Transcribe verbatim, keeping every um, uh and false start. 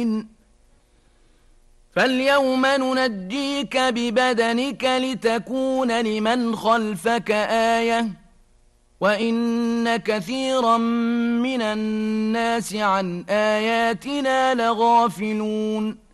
فاليوم ننجيك ببدنك لتكون لمن خلفك آية وإن كثيرا من الناس عن آياتنا لغافلون